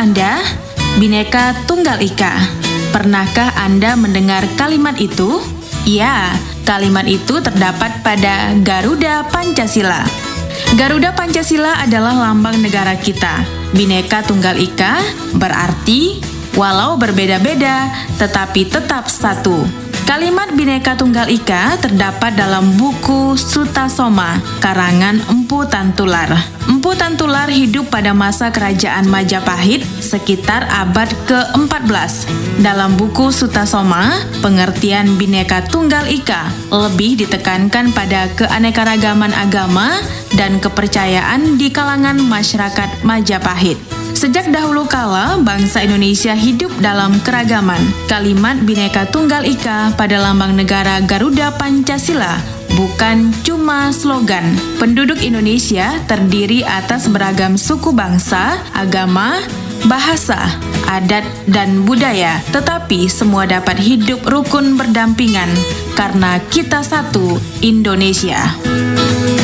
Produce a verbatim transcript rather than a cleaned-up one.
Anda? Bhinneka Tunggal Ika. Pernahkah Anda mendengar kalimat itu? Ya, kalimat itu terdapat pada Garuda Pancasila. Garuda Pancasila adalah lambang negara kita. Bhinneka Tunggal Ika berarti walau berbeda-beda, tetapi tetap satu. Kalimat Bhinneka Tunggal Ika terdapat dalam buku Sutasoma, karangan Empu Tantular. Empu Tantular hidup pada masa kerajaan Majapahit sekitar abad keempat belas. Dalam buku Sutasoma, pengertian Bhinneka Tunggal Ika lebih ditekankan pada keanekaragaman agama dan kepercayaan di kalangan masyarakat Majapahit. Sejak dahulu kala, bangsa Indonesia hidup dalam keragaman. Kalimat Bhinneka Tunggal Ika pada lambang negara Garuda Pancasila bukan cuma slogan. Penduduk Indonesia terdiri atas beragam suku bangsa, agama, bahasa, adat, dan budaya. Tetapi semua dapat hidup rukun berdampingan karena kita satu, Indonesia.